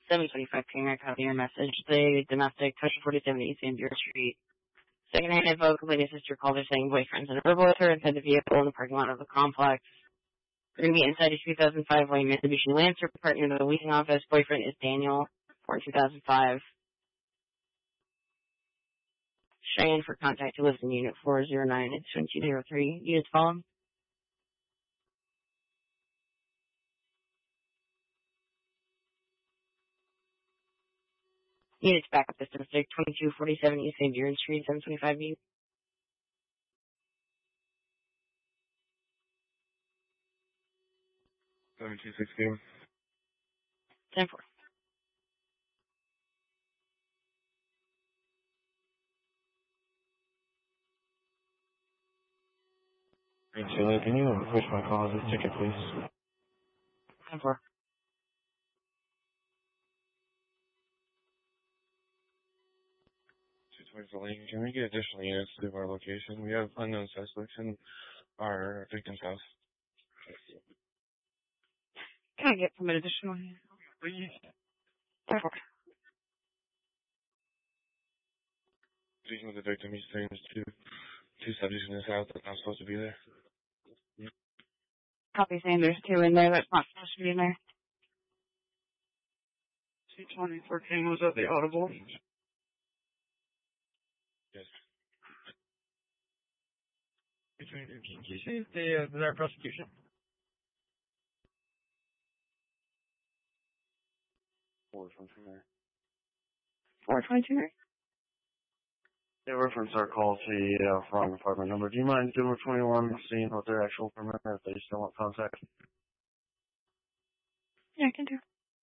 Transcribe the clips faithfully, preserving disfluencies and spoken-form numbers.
seven twenty-five King, I copy your message. The domestic, Touch forty-seven East Ambier Street. Second-hand info, complete sister called her saying boyfriend's in a verbal with her inside the vehicle in the parking lot of the complex. We're going to be inside a two thousand five white Mitsubishi Lancer, partnered with the leasing office. Boyfriend is Daniel, born two thousand five. Cheyenne for contact who lives in Unit four oh nine at twenty-two oh three. Units follow. Units back up this domestic, twenty-two forty-seven East Saint Viren Street, seven twenty-five U. seven two sixteen. ten four. Angela, can you push my call as a ticket, please? ten four. two twenty for Lane. Can we get additional units to our location? We have unknown suspects in our victim's house. Can I get some additional? Please. ten four. Speaking with the victim, he's saying there's two, two subjects in his house that's not supposed to be there. Copy saying there's two in there that's not supposed to be in there. two twenty-four King was at the Audible. Yes. Between Can you see the, uh, the prosecution? Four from there. four twenty-two. Yeah, reference our call to the uh, wrong apartment number. Do you mind doing twenty-one, seeing what their actual permit is, if they still want contact? Yeah, I can do.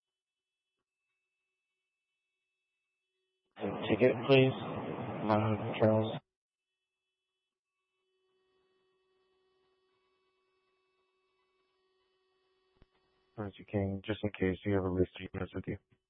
Ticket, please. Uh, Charles. Mister King, just in case you have a list of units with you.